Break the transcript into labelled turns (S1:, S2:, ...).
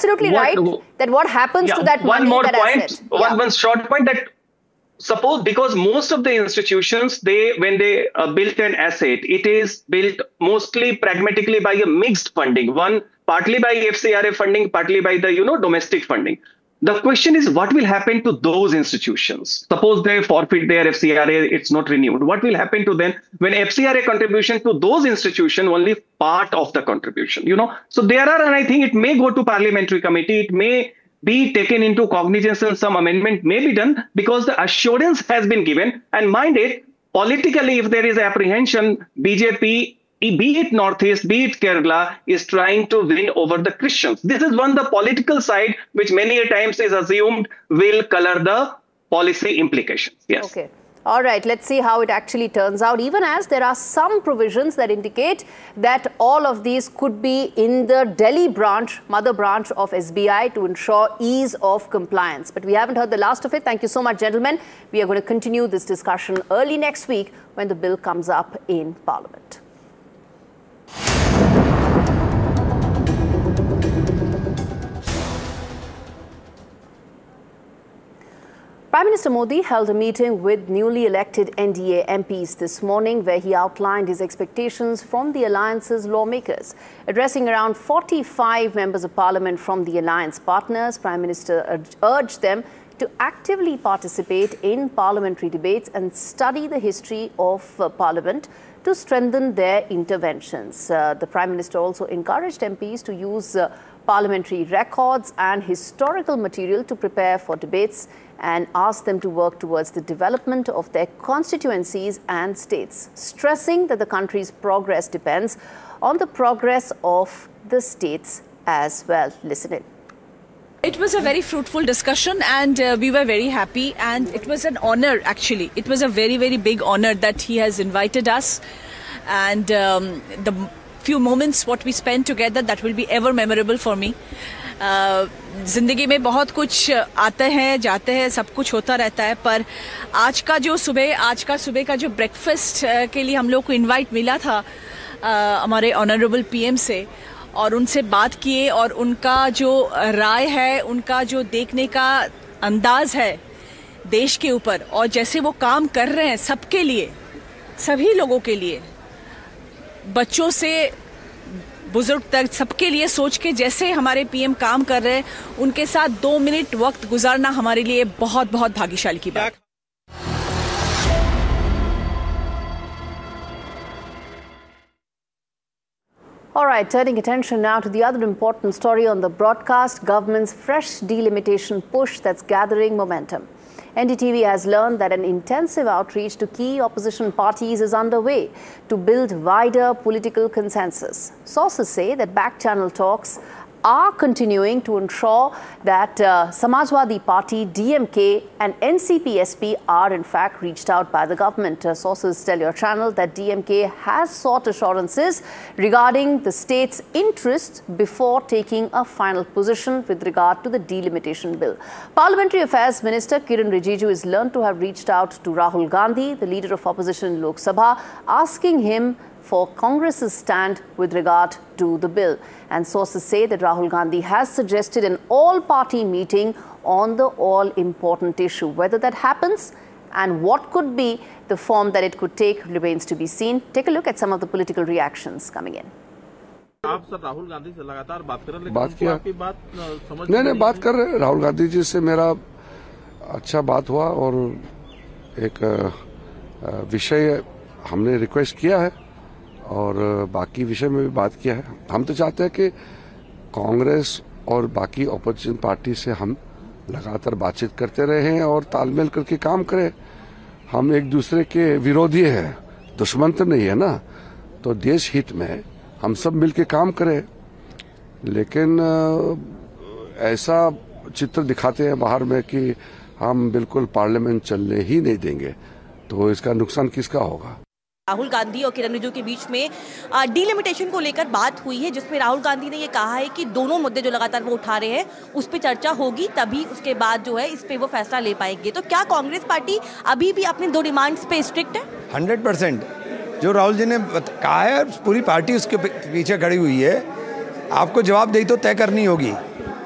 S1: absolutely right that what happens to that money, that asset?
S2: One short point that suppose, because most of the institutions, when they built an asset, it is built mostly pragmatically by a mixed funding, one partly by FCRA funding, partly by the domestic funding. The question is, what will happen to those institutions? Suppose they forfeit their FCRA, it's not renewed. What will happen to them when FCRA contribution to those institutions only part of the contribution? So there are, and I think it may go to parliamentary committee. It may be taken into cognizance and some amendment may be done, because the assurance has been given. And mind it, politically, if there is apprehension, BJP, be it Northeast, be it Kerala, is trying to win over the Christians. This is the political side, which many a times is assumed will color the policy implications. Yes.
S1: Okay. All right, let's see how it actually turns out, even as there are some provisions that indicate that all of these could be in the Delhi branch, mother branch of SBI, to ensure ease of compliance. But we haven't heard the last of it. Thank you so much, gentlemen. We are going to continue this discussion early next week when the bill comes up in Parliament. Prime Minister Modi held a meeting with newly elected NDA MPs this morning, where he outlined his expectations from the alliance's lawmakers. Addressing around 45 members of parliament from the alliance partners, Prime Minister urged them to actively participate in parliamentary debates and study the history of Parliament to strengthen their interventions. The Prime Minister also encouraged MPs to use parliamentary records and historical material to prepare for debates, and asked them to work towards the development of their constituencies and states, stressing that the country's progress depends on the progress of the states as well. Listen in.
S3: It was a very fruitful discussion, and we were very happy, and it was an honor actually. It was a very, very big honor that he has invited us, and the few moments what we spent together, that will be ever memorable for me. जिंदगी में बहुत कुछ आते हैं जाते हैं, सब कुछ होता रहता है, पर आज का सुबह का जो ब्रेकफास्ट के लिए हम लोग को इनवाइट मिला था हमारे ऑनरेबल पीएम से, और उनसे बात किए, और उनका जो राय है, उनका जो देखने का अंदाज है देश के ऊपर, और जैसे वो काम कर रहे हैं सबके लिए, सभी लोगों के लिए, बच्चों से बुजुर्ग तक सबके लिए सोच के जैसे हमारे पीएम काम कर रहे हैं, उनके साथ 2 मिनट वक्त गुजारना हमारे लिए बहुत बहुत भाग्यशाली की बात।
S1: All right, turning attention now to the other important story on the broadcast, government's fresh delimitation push that's gathering momentum. NDTV has learned that an intensive outreach to key opposition parties is underway to build wider political consensus. Sources say that back-channel talks are continuing to ensure that Samajwadi Party, DMK and NCP-SP are in fact reached out by the government. Sources tell your channel that DMK has sought assurances regarding the state's interests before taking a final position with regard to the delimitation bill. Parliamentary Affairs Minister Kiren Rijiju is learned to have reached out to Rahul Gandhi, the leader of opposition in Lok Sabha, asking him for Congress's stand with regard to the bill. And sources say that Rahul Gandhi has suggested an all-party meeting on the all-important issue. Whether that happens and what could be the form that it could take remains to be seen. Take a look at some of the political reactions coming in.
S4: आप sir Rahul Gandhi से लगातार बात कर रहे हैं,
S5: बात किया,
S4: आपकी बात समझ
S5: नहीं बात कर रहे हैं। राहुल गांधी जी से मेरा अच्छा बात हुआ, और एक विषय हमने रिक्वेस्ट किया है, और बाकी विषय में भी बात किया है। हम तो चाहते हैं कि कांग्रेस और बाकी ऑपोजिशन पार्टी से हम लगातार बातचीत करते रहें और तालमेल करके काम करें। हम एक दूसरे के विरोधी हैं, दुश्मन तो नहीं है ना, तो देश हित में हम सब मिलके काम करें। लेकिन ऐसा चित्र दिखाते हैं बाहर में कि हम बिल्कुल पार्लियामेंट चलने ही नहीं देंगे, तो इसका नुकसान किसका होगा।
S6: राहुल गांधी और किरण रिजिजू के बीच में डिलिमिटेशन को लेकर बात हुई है, जिसमें राहुल गांधी ने ये कहा है कि दोनों मुद्दे जो लगातार वो उठा रहे हैं उस पर चर्चा होगी, तभी उसके बाद जो है इस पे वो फैसला ले पाएंगे। तो क्या कांग्रेस पार्टी अभी भी अपनी 2 डिमांड्स पे स्ट्रिक्ट है?
S7: 100% जो राहुल जी ने कहा है, पूरी पार्टी उसके पीछे खड़ी हुई है। आपको जवाबदेही तो तय करनी होगी।